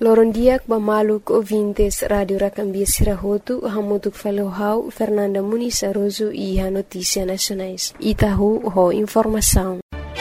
Lorondiak Bamaluk ouvintes Rádio Racambia Sirahotu, Hamutuk Falohau, Fernanda Muniz Aroso e a Notícia Nacionais. Itahu, ho informação.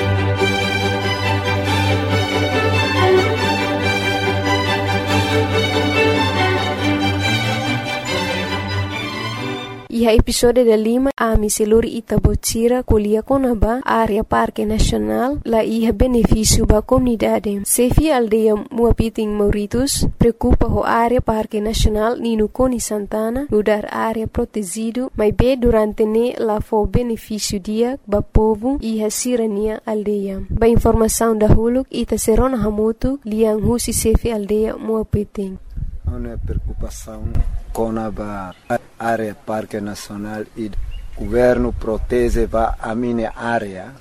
E a episódio da Lima, a Miseluri Itabotira, Colia Conaba, área Parque Nacional, lá ia benefício para a comunidade. Sefi aldeia Muapiting Mauritus, preocupa a área Parque Nacional Nino Coni Santana, mudar área protegido, mas bem durante ne lá foi benefício dia para povo e a sirania aldeia. Ba informação da Huluk, Ita Serona Hamutu, Liang Husi Sefi aldeia Muapiting. Uma preocupação com a área Parque Nacional e o governo protege a minha área.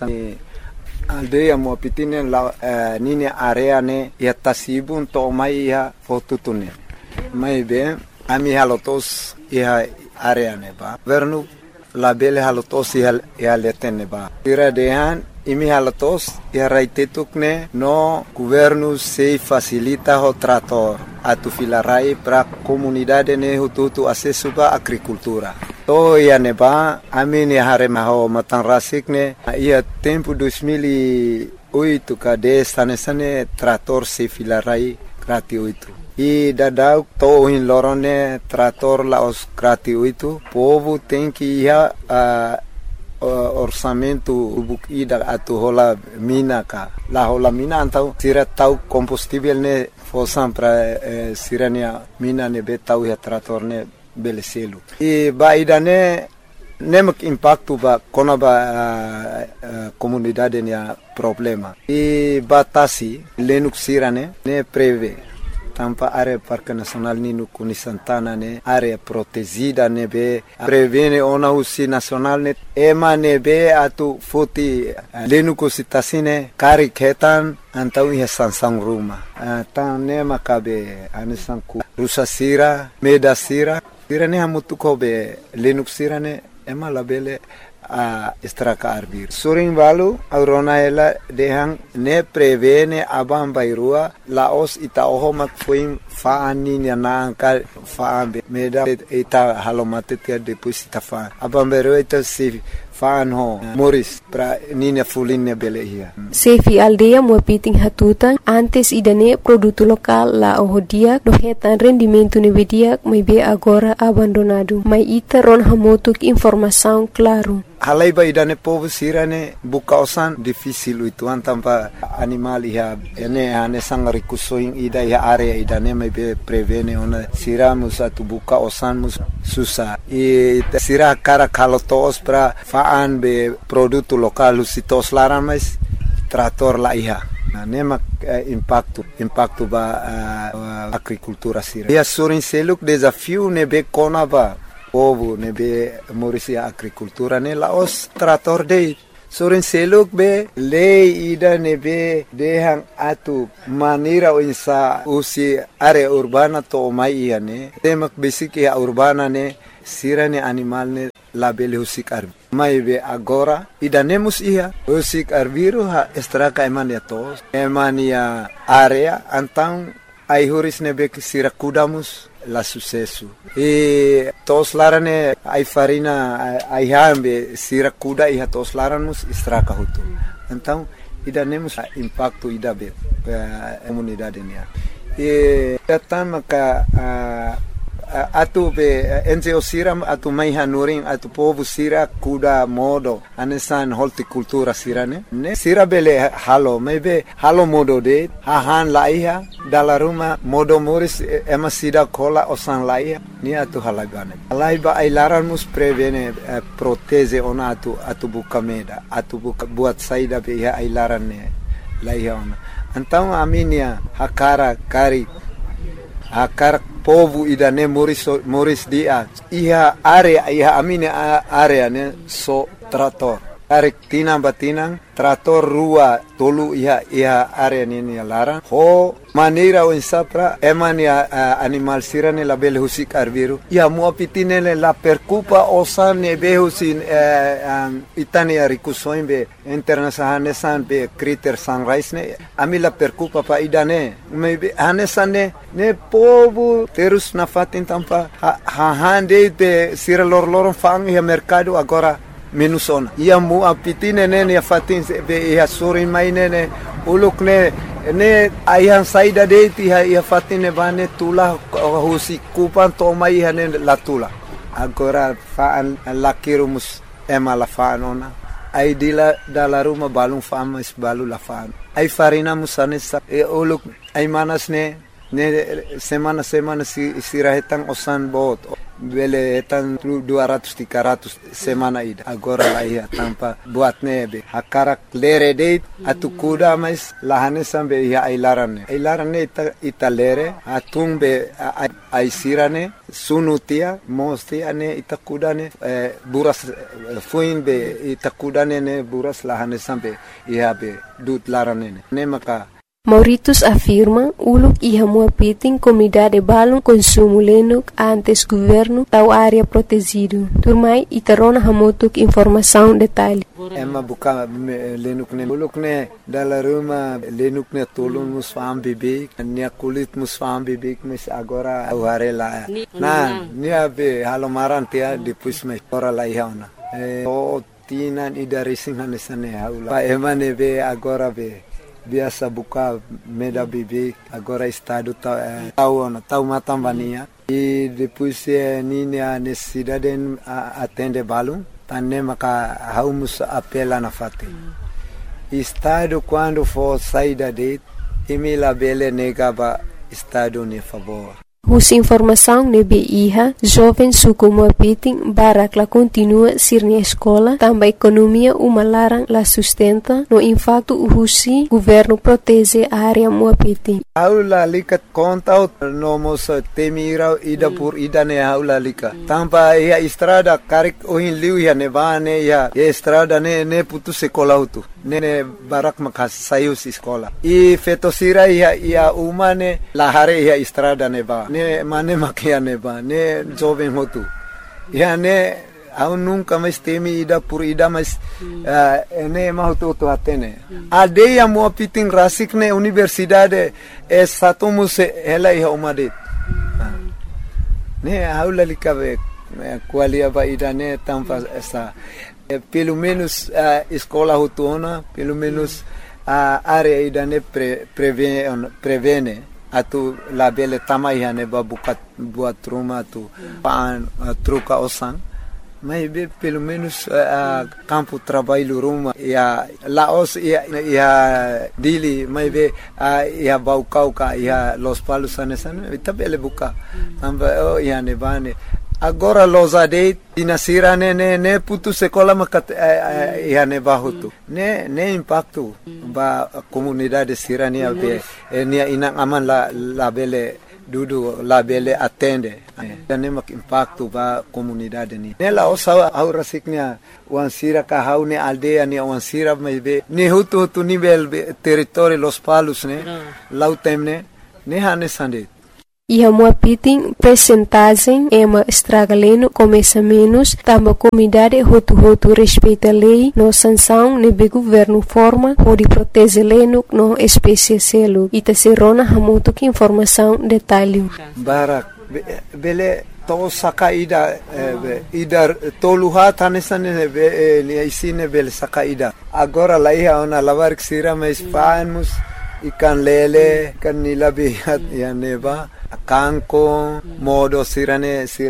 A aldeia Muapiting la minha área ne ia tasibun to mai ia fotutune. Mai bem a minha halotos ia área ne ba. Governo la bele halotos ia letene ba. Tira dehan imi halatos ia raitetukne no governo se facilita o trator atu filarai para comunidade ne hutu acesso ba agricultura. To ia neba amini harema ho matanrasik ne ia tempo 2008 kade sane trator se filarai gratuito. E dadau to in lorone trator la os gratuito povo tem que ia orçamento ida atu hola mina ka la hola mina antau tira tau combustível ne fosam para sirania mina ne betau ya trator ne beleselu e baida ne nemak impacto ba kona ba comunidade ne problema e batasi lenuk sirane ne preve tampa área Parque Nacional Nino Cuni Santana ne área protegida ne be prevene ona usi nacional ne ema ne be atu foti lenuko sitasine kari ketan antau ia sansang ruma tan ne makabe anisanku rusa sira meda sira ne hamutu ko be lenuk sira ne ema labele a estraka arbir surin valu aurona ela dehang ne prevene abam bairua laos ita oho mak fuim faani ni nanka faambe meda ita halomate tia depois ita fa abam bairua ita se faan ho moris pra nina fuline belehia Sefi aldeia Muapiting Hatutan antes idane produto lokal la ohodia dohetan rendimento nevedia mai be agora abandonado mai ita ron hamotuk informação claro. Halai ba idane povo sirane bukausan difícil itu antampa animal ia ene ane sang rikusoing ida ia area idane mai be prevene ona siramus atu bukausan mus susah e sira cara kalotos pra faan be produto lokal sitos laran mais trator la ia nemak impacto ba agricultura sira ia surin seluk desafio ne be kona ba povo ne be morisia agricultura ne laos trator de sorin seluk be lei ida ne be dehang atu manira insa usi area urbana to mai ia ne temak basic ia urbana ne sirane animal ne labele husik arbi mai be agora ida nemus ia husik arbiru ha estraka emania tos emania area antang ai huris ne be sira kudamus la sucesso e tos larane ai farina ai hambe sira kuda e tos laramus estraka hutu então ida nemus impacto ida be comunidade ne e datama ka atu be NGO siram atu mai hanuring atu povo sira kuda modo anesan horticultura sirane ne sira bele halo maybe halo modo de hahan laiha dala ruma modo moris ema sida kola osan laiha ni atu halagane laiba ailaran mus prevene proteze ona atu bukameda atu buat saida be ya ailaran ne laiha ona então aminia hakara kari akar povo idane moris dia iha area iha amine area ne so trator Tarik tinang batinang, trator rua tolu iha area nini larang. Ho maneira o insapra eman ya animal sirane la bele husik arbiru. Ya muapitine la percupa osan ne behusin itani rikusoin be internasahane san be critter sunrise ne ami la percupa pa idane. Maybe hanesan ne povo terus na fatin tampa hande be sira lor fang ya mercado agora menusona. Ia mu apitine ne ya fatin be ya sorin mainene uluk ne ayang saida de ti ia fatine bane tula husi kupan to mai hane la tula agora faan lakirumus ema la faanona ai dila dala ruma balung famas balu la faan ai farina musane sa uluk ai manas ne semana sirahetang osan bot bele etan 200-300 semana ida agora la ia tampa buat nebe hakarak lere date atu kuda mais lahane sambe ia ailarane ita lere atung be ai sirane sunutia mosti ane ita kudane buras fuin be ita kudane ne buras lahane sambe ia be dut larane ne maka Mauritius afirma uluk iha muapiting comunidade balung consumo lenuk antes governo tau área protegido. Turmai itarona hamotuk informação detalhe. Emma buka lenuk ne uluk ne dala ruma lenuk ne tolun musfam bibik nia kulit musfam bibik mes agora aware la na nia be halomaran tia depois me ora la ihauna o tinan ida racing hanesane haula pa emane be agora be biasa buka meda bibi agora estado tau matambania e depois nini a necessidade atende balum tanne maka haumus apela na fate estado quando for saída de emila bele negaba estado ne favor. Hus informação nebe iha, jovem suku muapiting barak la continua sirni escola, também economia uma larang la sustenta, no impacto husi governo protege a área muapiting. Aula likat kontaut nomos temira ida pur ida ne aula lika. Tampa ia estrada karik ohin liu ya nevane ya estrada ne putu sekolah utu. Ne barak makas sayus sekolah. I fetosira ia umane lahare ia estrada neva. Ne mane makia neva. Ne jovem hotu. Ya ne au nunca mais temi ida por ida mais ne mahutu atene. Adeia muapiting rasik ne universidade satumus ela ia umade. Ne aula likabe qualia ba ida ne tampa essa pelo menos escola hutuna, pelo menos a área ida ne prevene atu la bele tamai hane ba buat rumah tu pan truca osan mas pelo menos campo trabalho rumah ya laos ya dili mas ya baucauca ya los palos anesan itabele buka tamba ya nebane. Agora los adeit dinasira ne putu sekolah makat ne bahutu ne impacto ba comunidade sirania be nia inang aman la bele dudu la bele atende ne mak impacto ba comunidade ni ne la osa au rasiknya wan sira ka hau ne aldea ni wan sira be ne hutu nível território los palos ne lautemne ne hane sande. Iha muapiting percentagem ema estragaleno começa menos, tamba comunidade hotu respeita lei, no sanção nebe governo forma, pode proteger leno no espécie selo. Ita serona hamuto que informação detalhe. Barak, bele to saka ida toluha tanesane be isine bele saka ida. Agora lá ia ona lavar sira mais fanos ikan lele kan nilabihat ya neba kangkong modo sira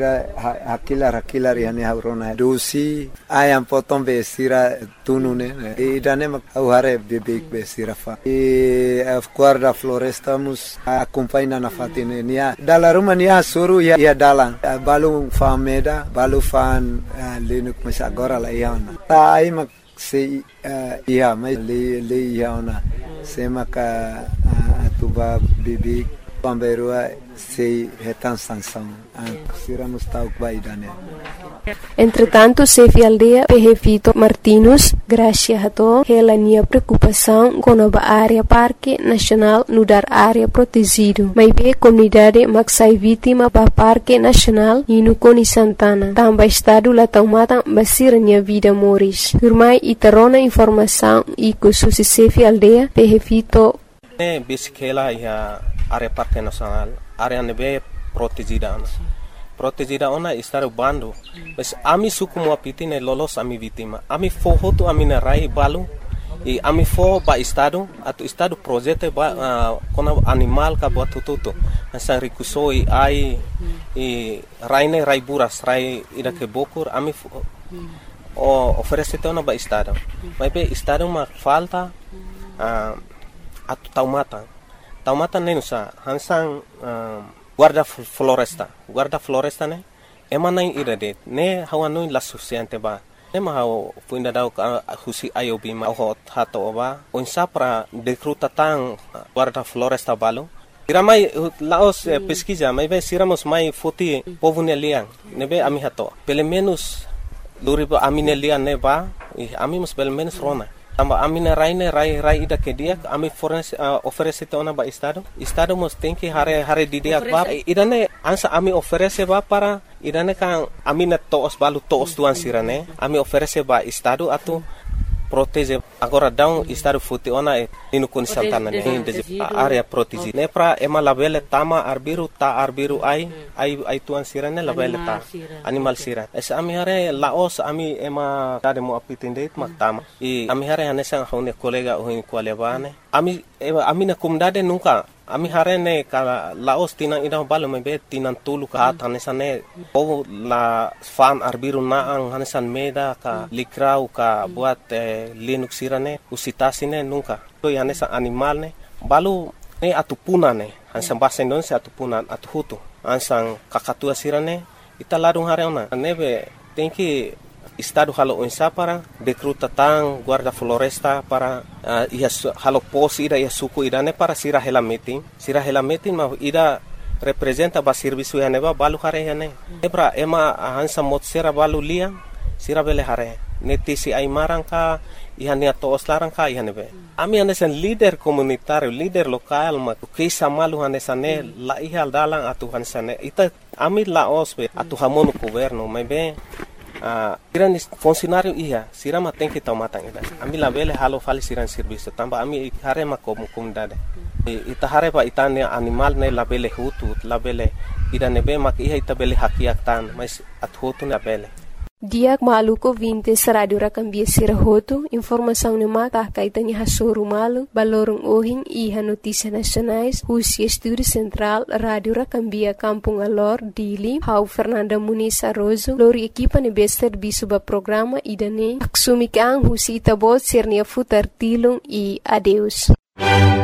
hakilar yani haurona dosi ayam potong be sira tunune idane mak hare bebek be sira fa guarda floresta mus acompanha na fatine nia dala rumah nia suru ya dalang balu fameda balu fan lenuk mas agora la iana tai mak se ia mai le iana se maka atuba bebek pamberua sei retan sanção sira mustauk baidane Entretanto, Sefi Aldea Vito Martinus, graças a to, ela tinha preocupação com a área Parque Nacional no dar área protegido. Mas bem, comunidade maxai vítima para Parque Nacional e no Coni Santana. Também estado lá tomada basira minha vida moris. Turmai e tarona informação e que susi Sefi Aldea Vito. Bisikela e a área Parque Nacional, área nebe protegida. Protegida ona estar bando, mas ami suku mo apitine lolos ami vítima. Ami fohoto ami na rai balu e ami fo ba estado atu estado projeto ba kona animal ka buat tututo. Asa rikusoi ai e raine rai buras rai ida ke bokur ami oferece ona ba estado. Mas be estado ma falta atu taumata nenusa hansang guarda floresta ne emanai irade ne hawanu la suficiente ba ne ma haw fuinda daw husi ayobi ma ho hato ba onsa para decruta tang guarda floresta balo iramai laos pesquisa mai be siramos mai foti povunelian ne be ami hato pelo menos luriba aminelian ne ba ami mus pelo menos rona Tamba amina rai ida ke dia ami oferece ona ba estado mos tem que hare di dia ba idane ansa ami oferece ba para idane kan amina toos balu toos tuan sirane ami oferece ba estado atu protege agora down estado futi ona inu kun Santana ne area protege ne pra ema labele tama arbiru ai tuan sirane labele ta animal sira es ami hare laos ami ema tade mo apitinde mak tama i ami hare hanesang hone kolega ohin kwalebane ami na kumdade nunca ami hare ne ka laos tinang ida balo mebe tinang tulu ka hanesane o la fan arbiru naang hanesan meda ka likrau ka buat linux sirane usitasine nunca to hanesa animal ne balu ne atupuna ne hansan bahasa Indonesia atupunan atuhutu hansang kakatua sirane ita ladung hare ona nebe tenki estado halo onsa para decruta tang guarda floresta para halo pos ida suku idane para sira hela meeting ma ida representa ba serviço ya neba balu hare ne ebra ema hansa mot sera balu lia sira bele hare netisi ai marangka ihania toos larangka ihanebe ami hanesan leader komunitario leader lokal ma kisa malu hanesane la ihal dalang atu hanesane ita ami laos be atu hamono governo mebe siran funcionário sira ma tem que tomar ida ami la bele halo fali siran serviço tamba ami hare ma comunidade ita hare pa itane animal ne la bele hutu la bele ida nebe ma ita bele hakiak tan mas at hutu na bele Diak maluko 20 sa Radio Rakambia Sirahoto, informação na mata kaitan ni hasoro malu, balorong ohing iha notícia nacionais, Husi Estúdio Central, Radio Rakambia Kampung Alor, Dili, Hau Fernanda Muniz Arrozo, lori equipa ni bester bisuba programa idane, aksumikang Husi Itabot Sernia Futar Tilung e adeus.